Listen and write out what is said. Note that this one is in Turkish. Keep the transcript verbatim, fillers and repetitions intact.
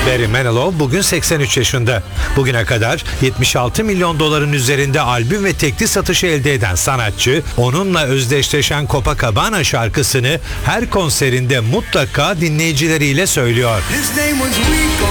Barry Manilow bugün seksen üç yaşında. Bugüne kadar yetmiş altı milyon doların üzerinde albüm ve tekli satışı elde eden sanatçı, onunla özdeşleşen Copacabana şarkısını her konserinde mutlaka dinleyicileriyle söylüyor. His name was Rico.